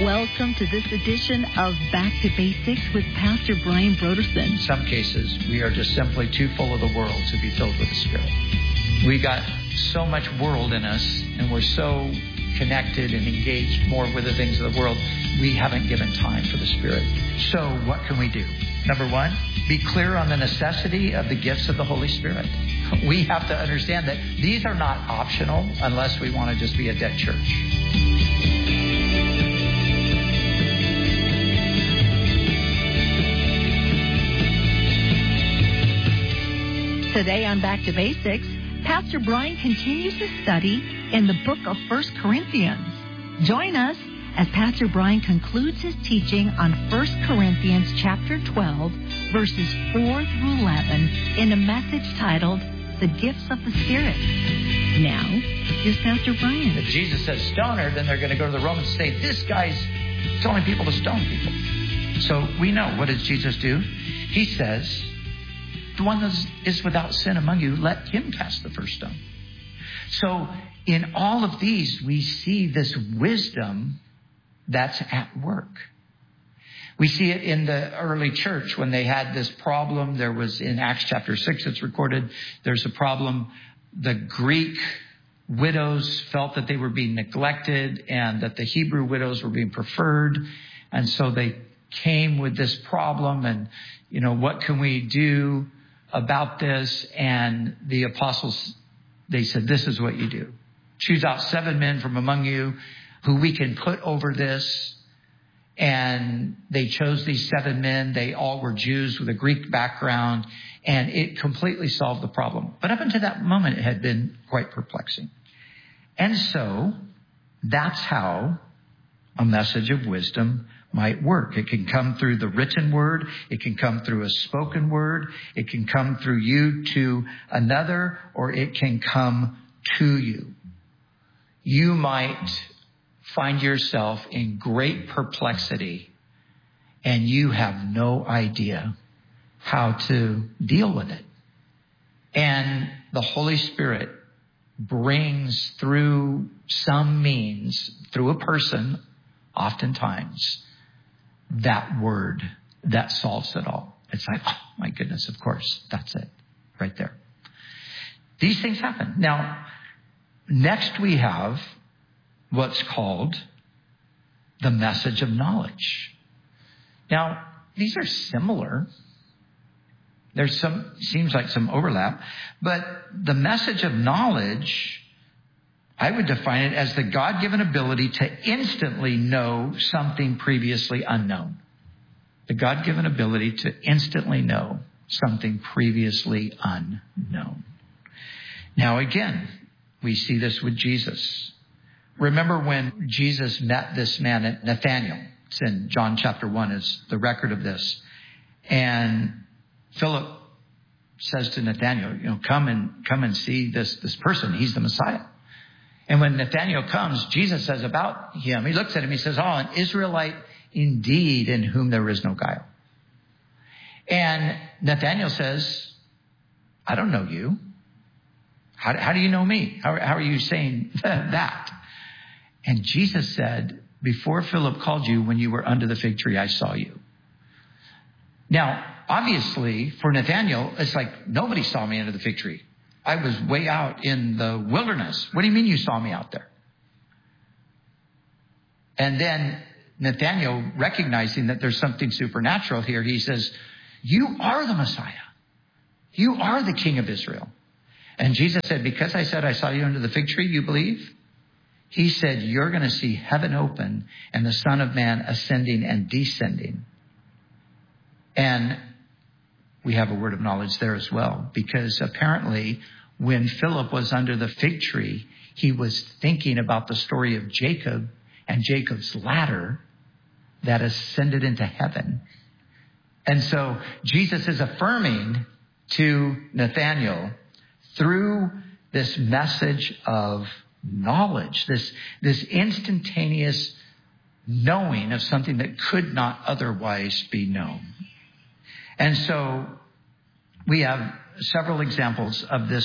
Welcome to this edition of Back to Basics with Pastor Brian Broderson. In some cases, we are just simply too full of the world to be filled with the Spirit. We got so much world in us, and we're so connected and engaged more with the things of the world, we haven't given time for the Spirit. So what can we do? Number one, be clear on the necessity of the gifts of the Holy Spirit. We have to understand that these are not optional unless we want to just be a dead church. Today on Back to Basics, Pastor Brian continues his study in the book of 1 Corinthians. Join us as Pastor Brian concludes his teaching on 1 Corinthians chapter 12, verses 4 through 11 in a message titled, The Gifts of the Spirit. Now, here's Pastor Brian. If Jesus says stoner, then they're going to go to the Romans and say, this guy's telling people to stone people. So we know, what does Jesus do? He says, the one that is without sin among you, let him cast the first stone. So in all of these, we see this wisdom that's at work. We see it in the early church when they had this problem. There was in Acts chapter 6, it's recorded, there's a problem. The Greek widows felt that they were being neglected and that the Hebrew widows were being preferred. And so they came with this problem and, what can we do about this? And the apostles, they said, this is what you do. Choose out 7 men from among you who we can put over this. And they chose these 7 men. They all were Jews with a Greek background, and it completely solved the problem. But up until that moment, it had been quite perplexing. And so that's how a message of wisdom might work. It can come through the written word. It can come through a spoken word. It can come through you to another, or it can come to you. You might find yourself in great perplexity and you have no idea how to deal with it. And the Holy Spirit brings through some means, through a person, oftentimes, that word that solves it all. It's like, oh my goodness, of course, that's it right there. These things happen. Now, next we have what's called the message of knowledge. Now, these are similar. There's seems like some overlap, but the message of knowledge, I would define it as the God-given ability to instantly know something previously unknown. The God-given ability to instantly know something previously unknown. Now again, we see this with Jesus. Remember when Jesus met this man, Nathanael. It's in John chapter 1 is the record of this. And Philip says to Nathanael, come and see this person. He's the Messiah. And when Nathanael comes, Jesus says about him, he looks at him, he says, an Israelite indeed in whom there is no guile. And Nathanael says, I don't know you. How do you know me? How are you saying that? And Jesus said, before Philip called you, when you were under the fig tree, I saw you. Now, obviously, for Nathanael, it's like nobody saw me under the fig tree. I was way out in the wilderness. What do you mean you saw me out there? And then Nathanael, recognizing that there's something supernatural here, he says, you are the Messiah. You are the King of Israel. And Jesus said, because I said I saw you under the fig tree, you believe? He said, you're going to see heaven open and the Son of Man ascending and descending. And we have a word of knowledge there as well, because apparently when Philip was under the fig tree, he was thinking about the story of Jacob and Jacob's ladder that ascended into heaven. And so Jesus is affirming to Nathanael through this message of knowledge, this instantaneous knowing of something that could not otherwise be known. And so we have several examples of this